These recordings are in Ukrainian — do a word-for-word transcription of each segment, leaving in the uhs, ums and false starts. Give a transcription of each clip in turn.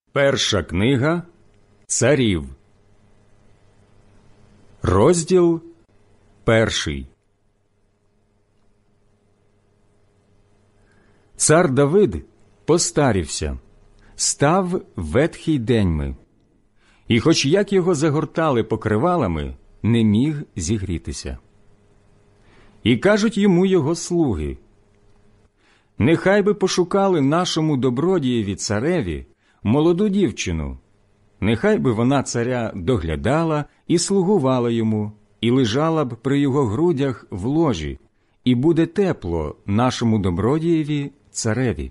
Перша книга Царів, розділ перший. Цар Давид постарівся, став ветхий деньми, і хоч як його загортали покривалами, не міг зігрітися. І кажуть йому його слуги: «Нехай би пошукали нашому добродієві цареві молоду дівчину, нехай би вона царя доглядала і слугувала йому, і лежала б при його грудях в ложі, і буде тепло нашому добродієві цареві».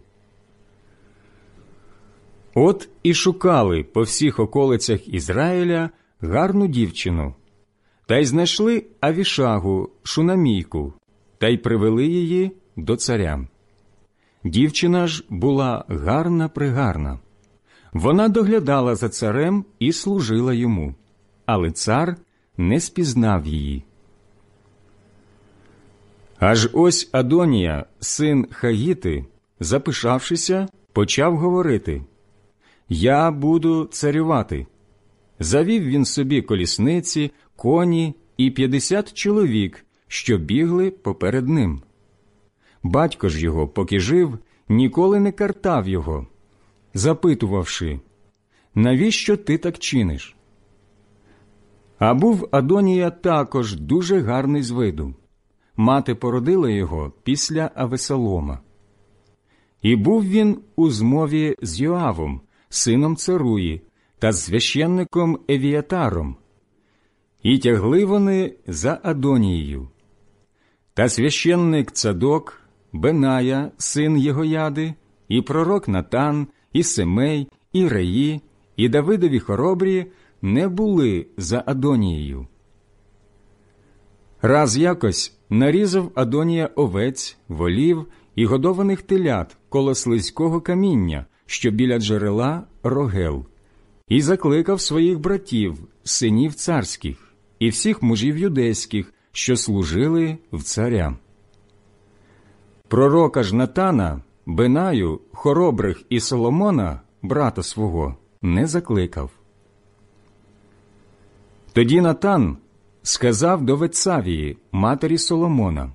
От і шукали по всіх околицях Ізраїля гарну дівчину, та й знайшли Авішагу, шунамійку, та й привели її до царя. Дівчина ж була гарна-пригарна. Вона доглядала за царем і служила йому, але цар не спізнав її. Аж ось Адонія, син Хагіти, запишавшися, почав говорити: «Я буду царювати». Завів він собі колісниці, коні і п'ятдесят чоловік, що бігли поперед ним. Батько ж його, поки жив, ніколи не картав його, запитувавши: «Навіщо ти так чиниш?» А був Адонія також дуже гарний з виду. Мати породила його після Авесолома. І був він у змові з Йоавом, сином Церуї, та з священником Евіатаром. І тягли вони за Адонією. Та священник Цадок, Беная, син Єгояди, і пророк Натан, і Семей, і Раї, і Давидові хоробрі не були за Адонією. Раз якось нарізав Адонія овець, волів і годованих телят коло слизького каміння, що біля джерела Рогел, і закликав своїх братів, синів царських, і всіх мужів юдейських, що служили в царя. Пророка ж Натана, Бенаю, хоробрих і Соломона, брата свого, не закликав. Тоді Натан сказав до Вецавії, матері Соломона: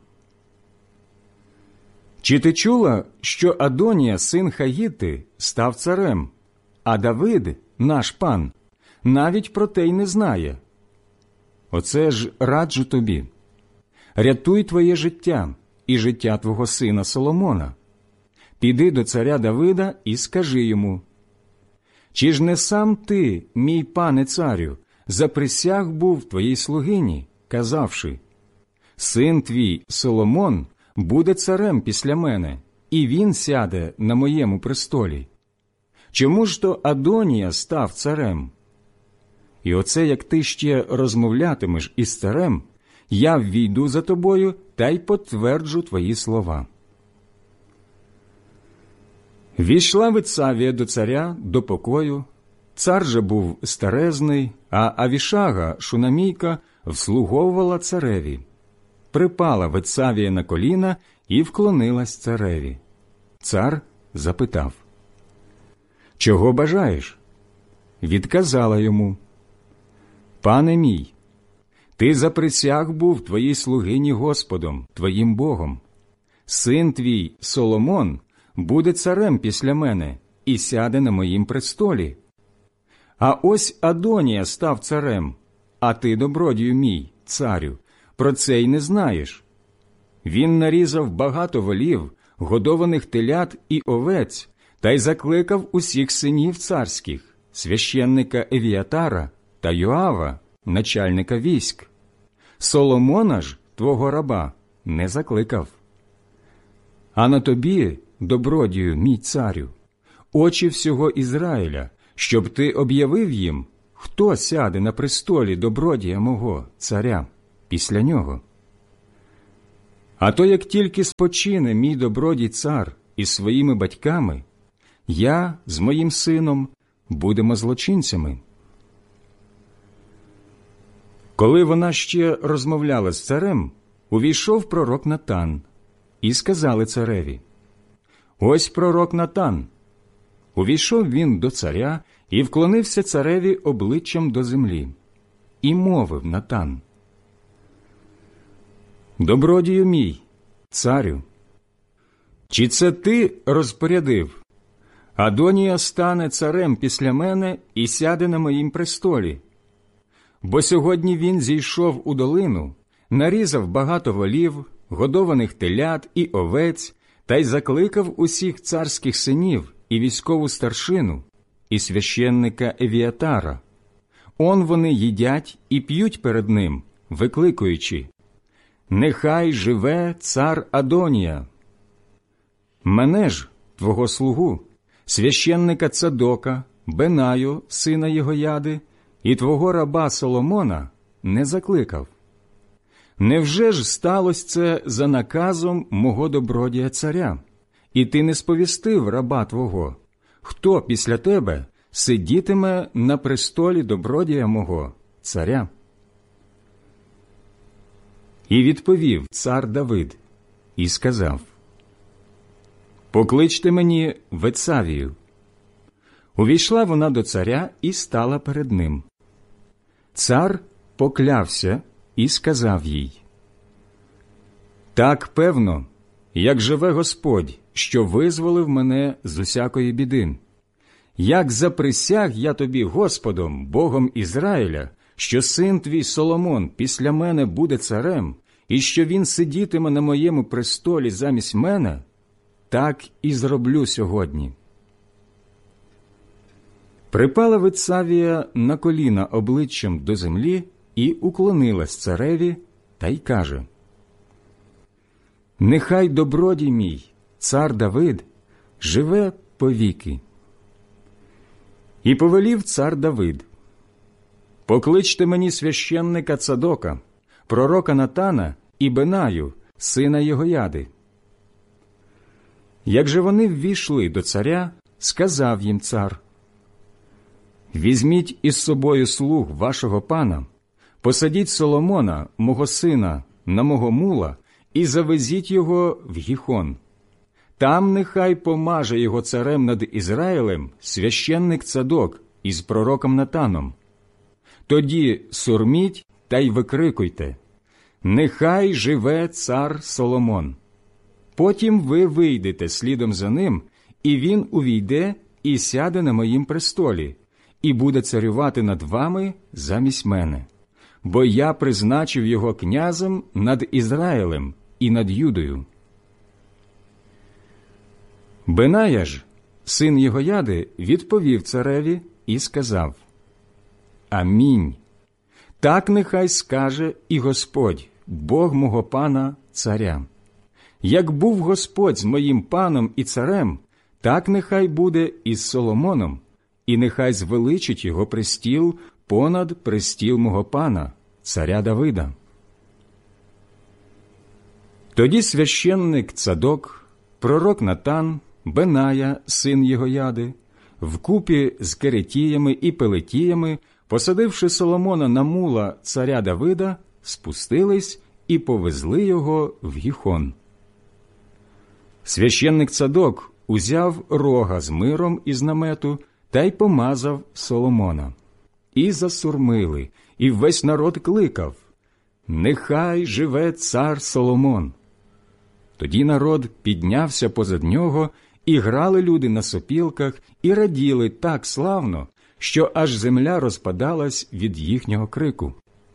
«Чи ти чула, що Адонія, син Хагіти, став царем, а Давид, наш пан, навіть про те й не знає? Оце ж раджу тобі. Рятуй твоє життя і життя твого сина Соломона. Піди до царя Давида і скажи йому: чи ж не сам ти, мій пане царю, заприсяг був твоїй слугині, казавши: син твій Соломон буде царем після мене, і він сяде на моєму престолі. Чому ж то Адонія став царем? І оце, як ти ще розмовлятимеш із царем, я ввійду за тобою та й потверджу твої слова». Війшла Вецавія до царя до покою. Цар же був старезний, а Авішага, шунамійка, вслуговувала цареві. Припала Вецавія на коліна і вклонилась цареві. Цар запитав: «Чого бажаєш?» Відказала йому: «Пане мій, ти заприсяг був твоїй слугині Господом, твоїм Богом. Син твій Соломон буде царем після мене і сяде на моїм престолі. А ось Адонія став царем, а ти, добродію мій, царю, про це й не знаєш. Він нарізав багато волів, годованих телят і овець, та й закликав усіх синів царських, священника Евіатара та Йоава, начальника військ. Соломона ж, твого раба, не закликав. А на тобі, добродію мій царю, очі всього Ізраїля, щоб ти об'явив їм, хто сяде на престолі добродія мого, царя, після нього. А то, як тільки спочине мій добродій цар із своїми батьками, я з моїм сином будемо злочинцями». Коли вона ще розмовляла з царем, увійшов пророк Натан, і сказали цареві: «Ось пророк Натан». Увійшов він до царя і вклонився цареві обличчям до землі. І мовив Натан: «Добродію мій, царю, чи це ти розпорядив? Адонія стане царем після мене і сяде на моїм престолі. Бо сьогодні він зійшов у долину, нарізав багато волів, годованих телят і овець, та й закликав усіх царських синів і військову старшину, і священника Евіатара. Он вони їдять і п'ють перед ним, викликуючи: «Нехай живе цар Адонія! Мене ж, твого слугу, священника Цадока, Бенаю, сина Єгояди, і твого раба Соломона не закликав. Невже ж сталося це за наказом мого добродія царя? І ти не сповістив раба твого, хто після тебе сидітиме на престолі добродія мого, царя?» І відповів цар Давид і сказав: «Покличте мені Вецавію». Увійшла вона до царя і стала перед ним. Цар поклявся і сказав їй: «Так певно, як живе Господь, що визволив мене з усякої біди. Як заприсяг я тобі Господом, Богом Ізраїля, що син твій Соломон після мене буде царем, і що він сидітиме на моєму престолі замість мене, так і зроблю сьогодні». Припала Вецавія на коліна обличчям до землі і уклонилась цареві, та й каже: «Нехай добродій мій, цар Давид, живе повіки». І повелів цар Давид: «Покличте мені священника Цадока, пророка Натана і Бенаю, сина Єгояди». Як же вони ввійшли до царя, сказав їм цар: «Візьміть із собою слуг вашого пана, посадіть Соломона, мого сина, на мого мула і завезіть його в Гіхон. Там нехай помаже його царем над Ізраїлем священник Цадок із пророком Натаном. Тоді сурміть та й викрикуйте: нехай живе цар Соломон. Потім ви вийдете слідом за ним, і він увійде і сяде на моїм престолі, і буде царювати над вами замість мене. Бо я призначив його князем над Ізраїлем і над Юдою». Беная ж, син Єгояди, відповів цареві і сказав: «Амінь. Так нехай скаже і Господь, Бог мого пана царя. Як був Господь з моїм паном і царем, так нехай буде і з Соломоном, і нехай звеличить його престіл понад престіл мого пана, царя Давида». Тоді священник Цадок, пророк Натан, Беная, син Єгояди, вкупі з Керетіями і Пелетіями, посадивши Соломона на мула царя Давида, спустились і повезли його в Гіхон. Священник Цадок узяв рога з миром із намету та й помазав Соломона. І засурмили, і весь народ кликав: «Нехай живе цар Соломон». Тоді народ піднявся позад нього, і грали люди на сопілках, і раділи так славно, що аж земля розпадалась від їхнього крику.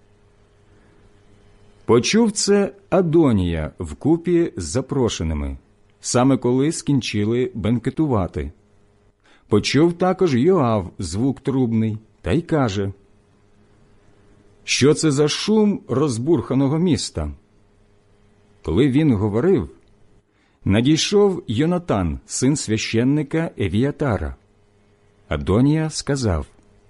Почув це Адонія вкупі з запрошеними, саме коли скінчили бенкетувати. Почув також Йоав звук трубний, та й каже: «Що це за шум розбурханого міста?» Коли він говорив, надійшов Йонатан, син священника Евіатара. Адонія сказав: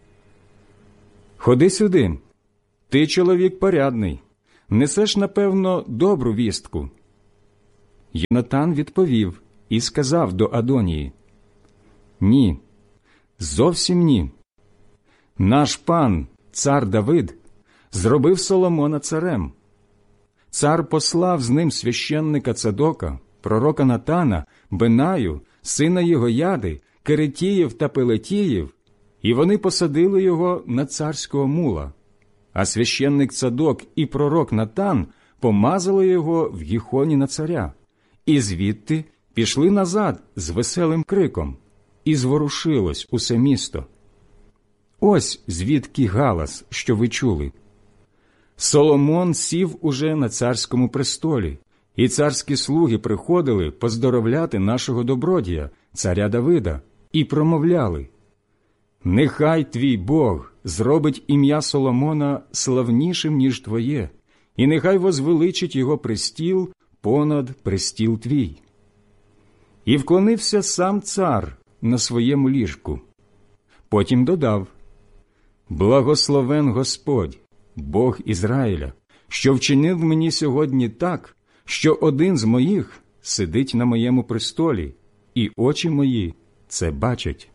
«Ходи сюди, ти чоловік порядний, несеш, напевно, добру вістку». Йонатан відповів і сказав до Адонії: «Ні, зовсім ні. Наш пан, цар Давид, зробив Соломона царем. Цар послав з ним священника Цадока, пророка Натана, Бенаю, сина Єгояди Керетіїв та Пелетіїв, і вони посадили його на царського мула, а священник Цадок і пророк Натан помазали його в Гіхоні на царя, і звідти пішли назад з веселим криком, і зворушилось усе місто. Ось звідки галас, що ви чули. Соломон сів уже на царському престолі, і царські слуги приходили поздоровляти нашого добродія, царя Давида, і промовляли: «Нехай твій Бог зробить ім'я Соломона славнішим, ніж твоє, і нехай возвеличить його престіл понад престіл твій». І вклонився сам цар на своєму ліжку. Потім додав: «Благословен Господь, Бог Ізраїля, що вчинив мені сьогодні так, що один з моїх сидить на моєму престолі, і очі мої це бачать».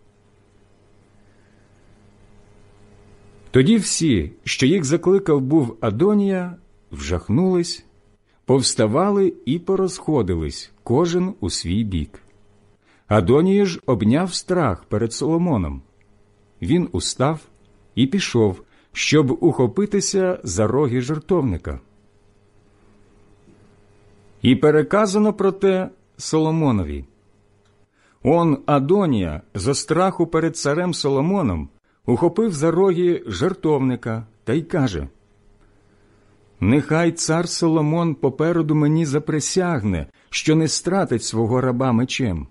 Тоді всі, що їх закликав був Адонія, вжахнулись, повставали і порозходились, кожен у свій бік. Адонія ж обняв страх перед Соломоном. Він устав і пішов, щоб ухопитися за роги жертовника. І переказано про те Соломонові: «Он Адонія зо страху перед царем Соломоном ухопив за роги жертовника та й каже: нехай цар Соломон попереду мені заприсягне, що не стратить свого раба мечем».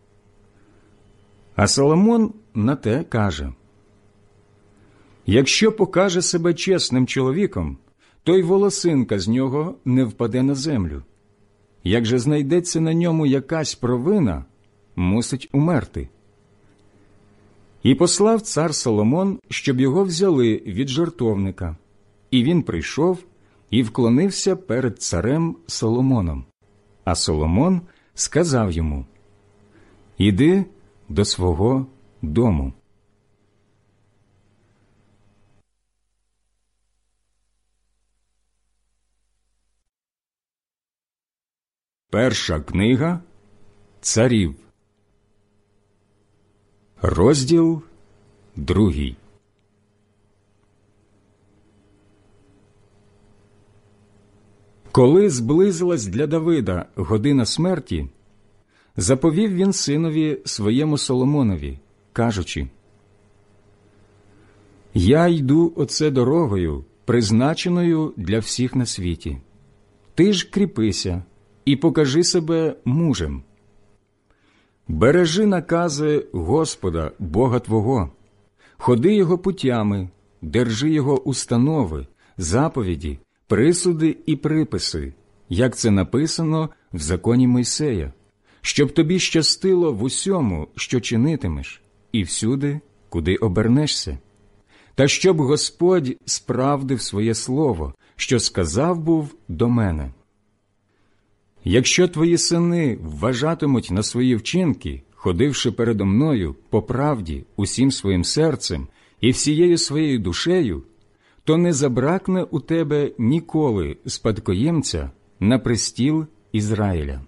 А Соломон на те каже: «Якщо покаже себе чесним чоловіком, то й волосинка з нього не впаде на землю. Як же знайдеться на ньому якась провина, мусить умерти». І послав цар Соломон, щоб його взяли від жертовника. І він прийшов і вклонився перед царем Соломоном. А Соломон сказав йому: «Іди до свого дому». Перша книга Царів, розділ другий. Коли зблизилась для Давида година смерті, заповів він синові своєму Соломонові, кажучи: «Я йду оце дорогою, призначеною для всіх на світі. Ти ж кріпися і покажи себе мужем. Бережи накази Господа, Бога твого, ходи його путями, держи його установи, заповіді, присуди і приписи, як це написано в законі Мойсея, щоб тобі щастило в усьому, що чинитимеш, і всюди, куди обернешся. Та щоб Господь справдив своє слово, що сказав був до мене. Якщо твої сини вважатимуть на свої вчинки, ходивши передо мною по правді усім своїм серцем і всією своєю душею, то не забракне у тебе ніколи спадкоємця на престіл Ізраїля.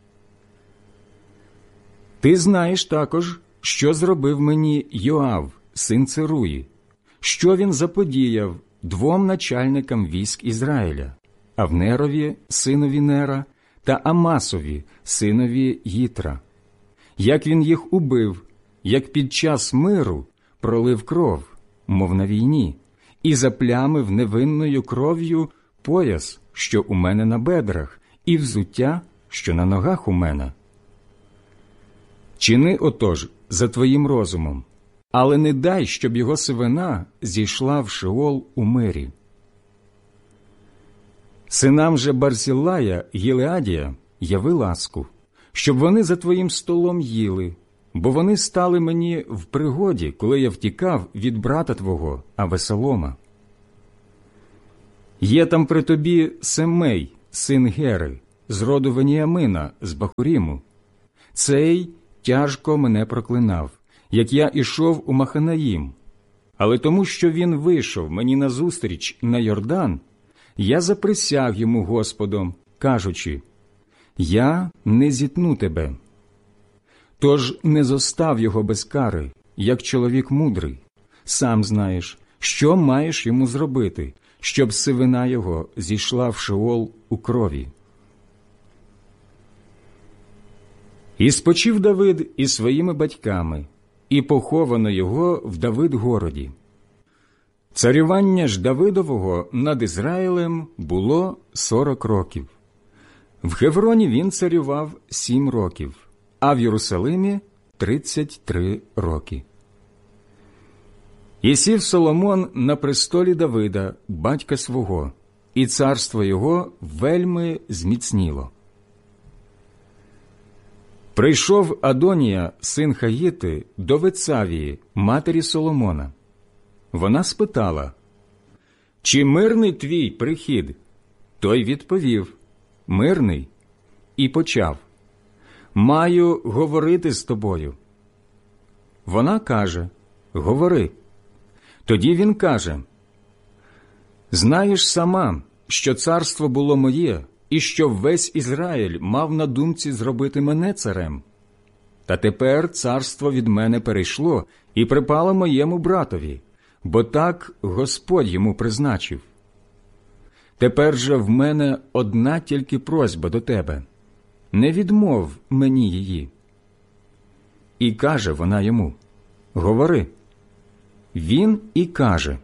Ти знаєш також, що зробив мені Йоав, син Церуї, що він заподіяв двом начальникам військ Ізраїля, Авнерові, синові Нера, та Амасові, синові Їтра, як він їх убив, як під час миру пролив кров, мов на війні, і заплямив невинною кров'ю пояс, що у мене на бедрах, і взуття, що на ногах у мене. Чини отож за твоїм розумом, але не дай, щоб його сивина зійшла в Шеол у мирі. Синам же Барзілая, Гілеадія, яви ласку, щоб вони за твоїм столом їли, бо вони стали мені в пригоді, коли я втікав від брата твого, Авесолома. Є там при тобі Семей, син Гери, з роду Веніамина, з Бахуріму. Цей тяжко мене проклинав, як я ішов у Маханаїм, але тому, що він вийшов мені назустріч на Йордан, я заприсяг йому Господом, кажучи: «Я не зітну тебе». Тож не зостав його без кари, як чоловік мудрий. Сам знаєш, що маєш йому зробити, щоб сивина його зійшла в Шеол у крові. І спочив Давид із своїми батьками, і поховано його в Давид-городі. Царювання ж Давидового над Ізраїлем було сорок років. В Хевроні він царював сім років, а в Єрусалимі – тридцять три роки. І сів Соломон на престолі Давида, батька свого, і царство його вельми зміцніло. Прийшов Адонія, син Хаїти, до Вецавії, матері Соломона. Вона спитала: «Чи мирний твій прихід?» Той відповів: «Мирний». І почав: «Маю говорити з тобою». Вона каже: «Говори». Тоді він каже: «Знаєш сама, що царство було моє, і що весь Ізраїль мав на думці зробити мене царем. Та тепер царство від мене перейшло і припало моєму братові, бо так Господь йому призначив. Тепер же в мене одна тільки просьба до тебе. Не відмов мені її». І каже вона йому: «Говори». Він і каже: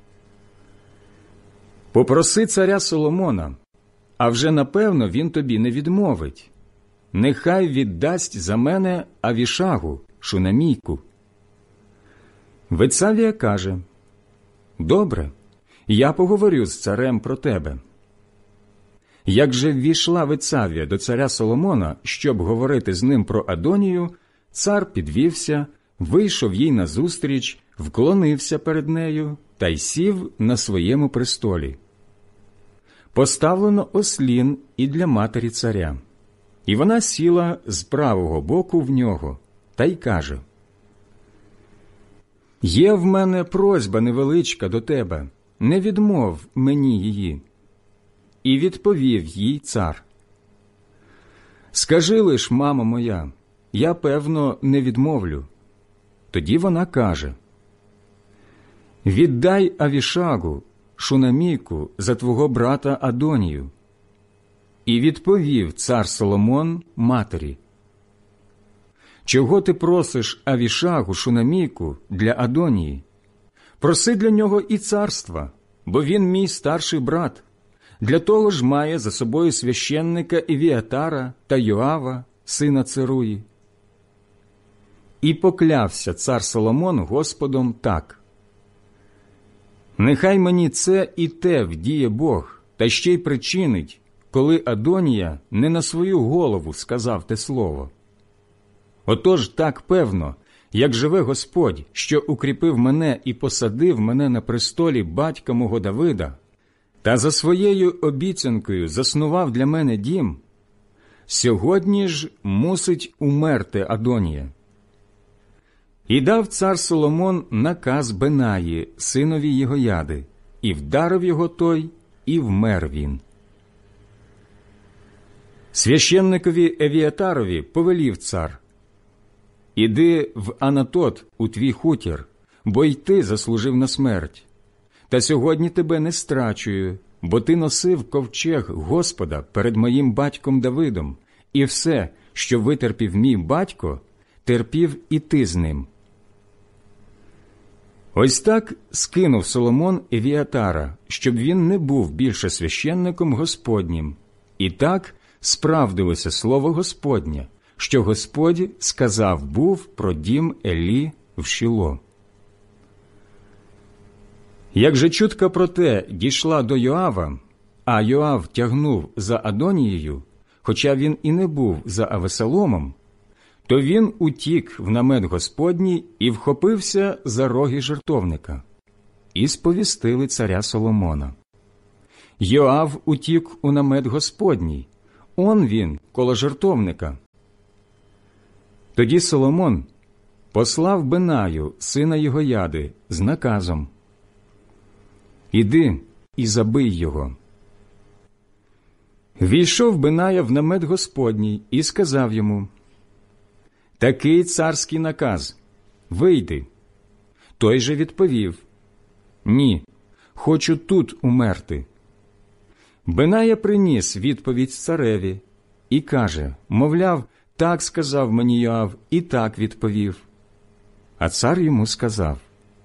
«Попроси царя Соломона, а вже напевно він тобі не відмовить. Нехай віддасть за мене Авішагу, шунамійку». Вецавія каже: «Добре, я поговорю з царем про тебе». Як же ввійшла Вецавія до царя Соломона, щоб говорити з ним про Адонію, цар підвівся, вийшов їй назустріч, вклонився перед нею та й сів на своєму престолі. Поставлено ослін і для матері царя, і вона сіла з правого боку в нього та й каже: «Є в мене просьба невеличка до тебе, не відмов мені її». І відповів їй цар: «Скажи лиш, мамо моя, я, певно, не відмовлю». Тоді вона каже: «Віддай Авішагу, шунамійку, за твого брата Адонію». І відповів цар Соломон матері: «Чого ти просиш Авішагу, шунамійку, для Адонії? Проси для нього і царства, бо він мій старший брат. Для того ж має за собою священника Евіатара та Йоава, сина Церуї». І поклявся цар Соломон Господом так: «Нехай мені це і те вдіє Бог, та ще й причинить, коли Адонія не на свою голову сказав те слово. Отож так певно, як живе Господь, що укріпив мене і посадив мене на престолі батька мого Давида, та за своєю обіцянкою заснував для мене дім, сьогодні ж мусить умерти Адонія». І дав цар Соломон наказ Бенаї, синові Єгояди, і вдарив його той, і вмер він. Священникові Евіатарові повелів цар: «Іди в Анатот у твій хутір, бо й ти заслужив на смерть. Та сьогодні тебе не страчую, бо ти носив ковчег Господа перед моїм батьком Давидом, і все, що витерпів мій батько, терпів і ти з ним». Ось так скинув Соломон Евіатара, щоб він не був більше священником Господнім. І так справдилося слово Господнє, що Господь сказав був про дім Елі в Шіло. Як же чутка про те дійшла до Йоава, а Йоав тягнув за Адонією, хоча він і не був за Авесоломом, то він утік в намет Господній і вхопився за роги жертовника. І сповістили царя Соломона. Йоав утік у намет Господній, он він коло жертовника. Тоді Соломон послав Бенаю, сина Єгояди, з наказом: «Іди і забий його». Війшов Беная в намет Господній і сказав йому: такий царський наказ – вийди. Той же відповів: ні, хочу тут умерти. Беная приніс відповідь цареві і каже: мовляв, так сказав мені Йоав, і так відповів. А цар йому сказав: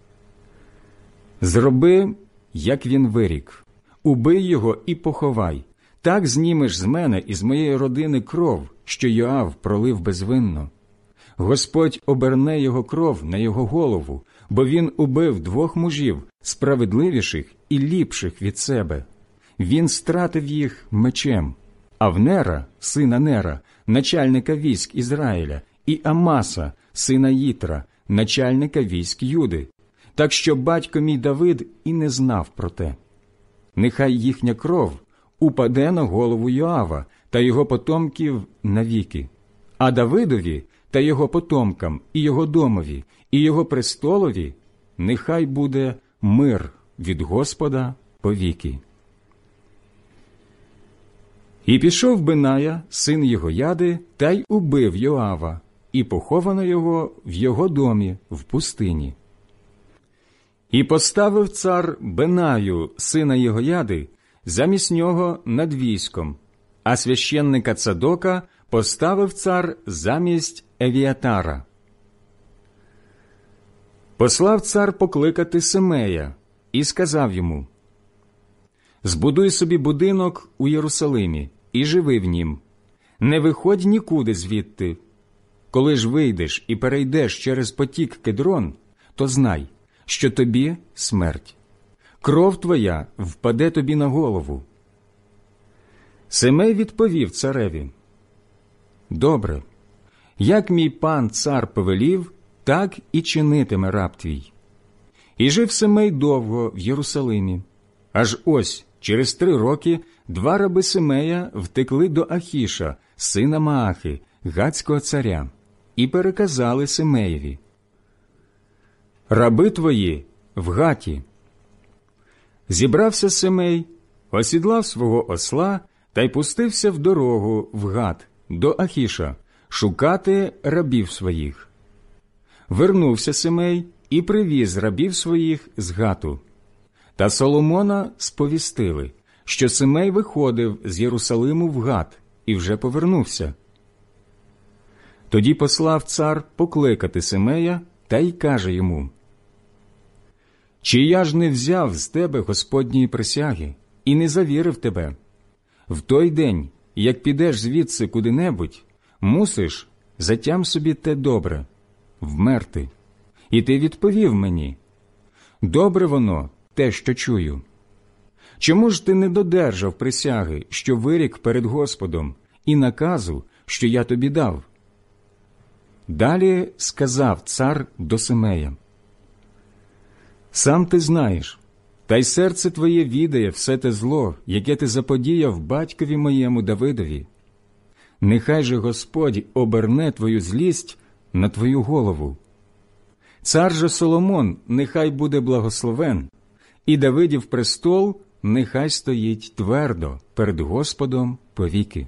зроби, як він вирік, убий його і поховай, так знімеш з мене і з моєї родини кров, що Йоав пролив безвинно. Господь оберне його кров на його голову, бо він убив двох мужів, справедливіших і ліпших від себе. Він стратив їх мечем. Авнера, сина Нера, начальника військ Ізраїля, і Амаса, сина Їтра, начальника військ Юди. Так що батько мій Давид і не знав про те. Нехай їхня кров упаде на голову Йоава та його потомків навіки, а Давидові та його потомкам, і його домові, і його престолові нехай буде мир від Господа повіки. І пішов Беная, син Єгояди, та й убив Йоава, і поховано його в його домі в пустині. І поставив цар Бенаю, сина Єгояди, замість нього над військом, а священника Цадока поставив цар замість Евіатара. Послав цар покликати Семея і сказав йому: «Збудуй собі будинок у Єрусалимі і живи в нім. Не виходь нікуди звідти. Коли ж вийдеш і перейдеш через потік Кедрон, то знай, що тобі смерть. Кров твоя впаде тобі на голову». Семей відповів цареві: «Добре, як мій пан цар повелів, так і чинитиме раб твій». І жив Семей довго в Єрусалимі. Аж ось через три роки два раби Семея втекли до Ахіша, сина Маахи, гатського царя, і переказали Семеєві: «Раби твої в Гаті». Зібрався Семей, осідлав свого осла та й пустився в дорогу в Гат до Ахіша шукати рабів своїх. Вернувся Семей і привіз рабів своїх з Гату. Та Соломона сповістили, що Семей виходив з Єрусалиму в Гат і вже повернувся. Тоді послав цар покликати Семея та й каже йому: «Чи я ж не взяв з тебе Господньої присяги і не завірив тебе? В той день, як підеш звідси куди-небудь, мусиш, затям собі те добре, вмерти. І ти відповів мені: добре воно, те, що чую. Чому ж ти не додержав присяги, що вирік перед Господом, і наказу, що я тобі дав?» Далі сказав цар до Семея: «Сам ти знаєш, та й серце твоє відає все те зло, яке ти заподіяв батькові моєму Давидові. Нехай же Господь оберне твою злість на твою голову. Цар же Соломон нехай буде благословен, і Давидів престол нехай стоїть твердо перед Господом повіки».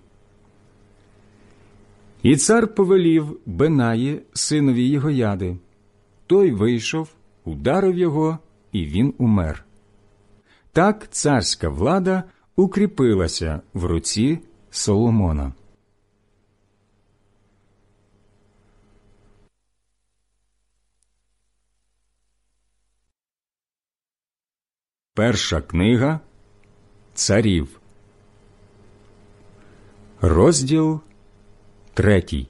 І цар повелів Бенаї, синові Єгояди. Той вийшов, ударив його, і він умер. Так царська влада укріпилася в руці Соломона. Перша книга Царів, розділ третій.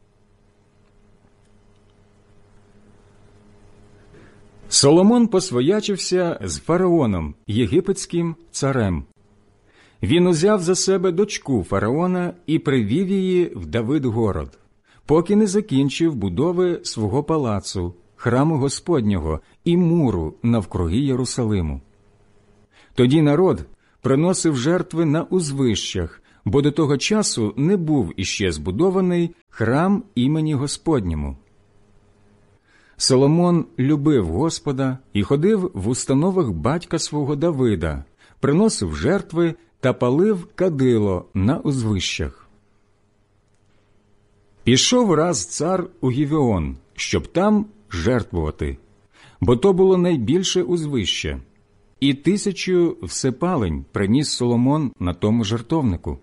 Соломон посвоячився з фараоном, єгипетським царем. Він узяв за себе дочку фараона і привів її в Давид-город, поки не закінчив будови свого палацу, храму Господнього і муру навкруги Єрусалиму. Тоді народ приносив жертви на узвищах, бо до того часу не був іще збудований храм імені Господньому. Соломон любив Господа і ходив в установах батька свого Давида, приносив жертви та палив кадило на узвищах. Пішов раз цар у Гівеон, щоб там жертвувати, бо то було найбільше узвище, і тисячу всепалень приніс Соломон на тому жертовнику.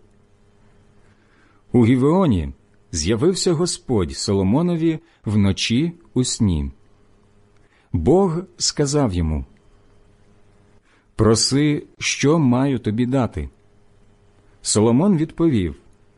У Гівеоні з'явився Господь Соломонові вночі у сні. Бог сказав йому: «Проси, що маю тобі дати». Соломон відповів: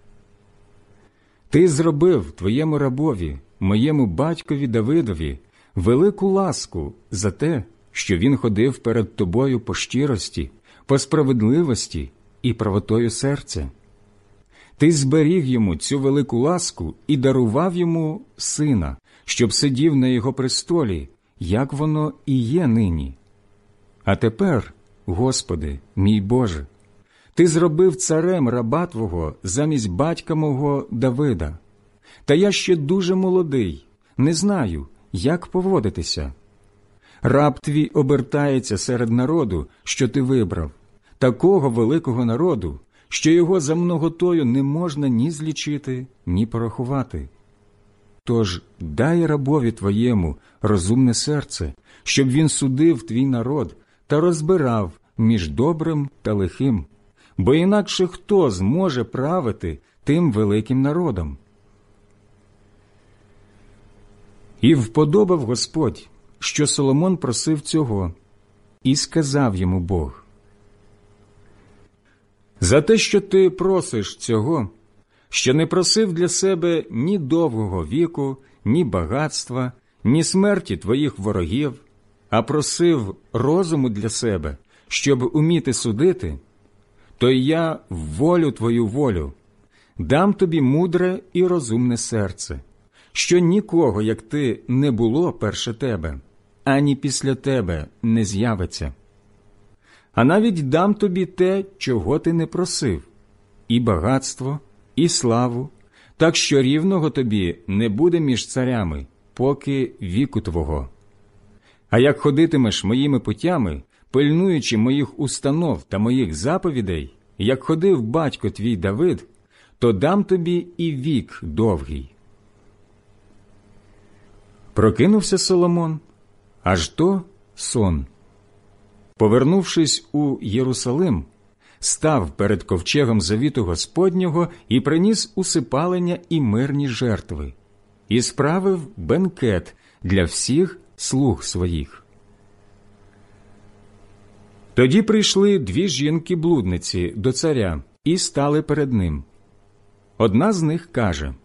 «Ти зробив твоєму рабові, моєму батькові Давидові, велику ласку за те, що він ходив перед тобою по щирості, по справедливості і правотою серця. Ти зберіг йому цю велику ласку і дарував йому сина, щоб сидів на його престолі, як воно і є нині. А тепер, Господи, мій Боже, Ти зробив царем раба Твого замість батька мого Давида. Та я ще дуже молодий, не знаю, як поводитися. Раб твій обертається серед народу, що ти вибрав, такого великого народу, що його за многотою не можна ні злічити, ні порахувати. Тож дай рабові твоєму розумне серце, щоб він судив твій народ та розбирав між добрим та лихим, бо інакше хто зможе правити тим великим народом?» І вподобав Господь, що Соломон просив цього, і сказав йому Бог: «За те, що ти просиш цього, що не просив для себе ні довгого віку, ні багатства, ні смерті твоїх ворогів, а просив розуму для себе, щоб уміти судити, то й я в волю твою волю дам тобі мудре і розумне серце, що нікого, як ти, не було перше тебе, ані після тебе не з'явиться. А навіть дам тобі те, чого ти не просив, і багатство, і славу, так що рівного тобі не буде між царями, поки віку твого. А як ходитимеш моїми путями, пильнуючи моїх установ та моїх заповідей, як ходив батько твій Давид, то дам тобі і вік довгий». Прокинувся Соломон, аж то сон. Повернувшись у Єрусалим, став перед ковчегом завіту Господнього і приніс усипалення і мирні жертви, і справив бенкет для всіх слуг своїх. Тоді прийшли дві жінки-блудниці до царя і стали перед ним. Одна з них каже: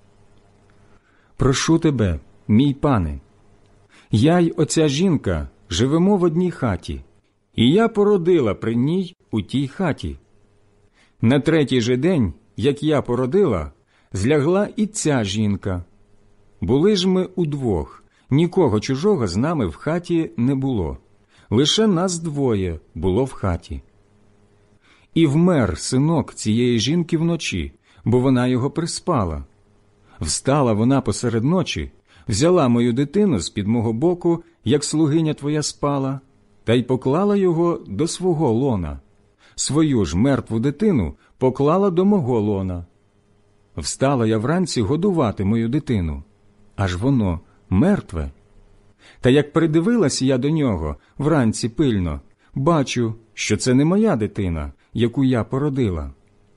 «Прошу тебе, мій пане, я й оця жінка живемо в одній хаті, і я породила при ній у тій хаті. На третій же день, як я породила, злягла і ця жінка. Були ж ми удвох, нікого чужого з нами в хаті не було, лише нас двоє було в хаті. І вмер синок цієї жінки вночі, бо вона його приспала. Встала вона посеред ночі, взяла мою дитину з-під мого боку, як слугиня твоя спала, та й поклала його до свого лона. Свою ж мертву дитину поклала до мого лона. Встала я вранці годувати мою дитину, аж воно мертве. Та як придивилась я до нього вранці пильно, бачу, що це не моя дитина, яку я породила».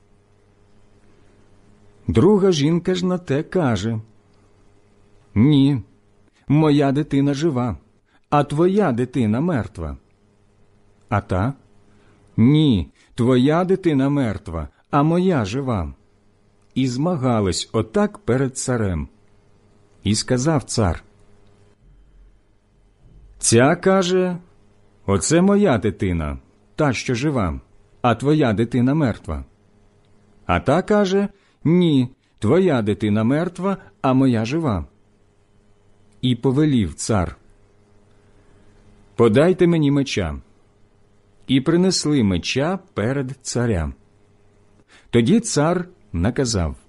Друга жінка ж на те каже: «Ні, моя дитина жива, а твоя дитина мертва». А та: «Ні, твоя дитина мертва, а моя жива». І змагались отак перед царем. І сказав цар: «Ця каже: оце моя дитина, та, що жива, а твоя дитина мертва». А та каже: «Ні, твоя дитина мертва, а моя жива». І повелів цар: «Подайте мені меча». І принесли меча перед царя. Тоді цар наказав: